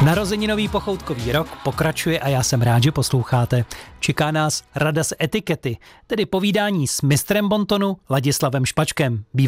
Narozeninový pochoutkový rok pokračuje a já jsem rád, že posloucháte. Čeká nás rada z etikety, tedy povídání s mistrem bontonu Ladislavem Špačkem,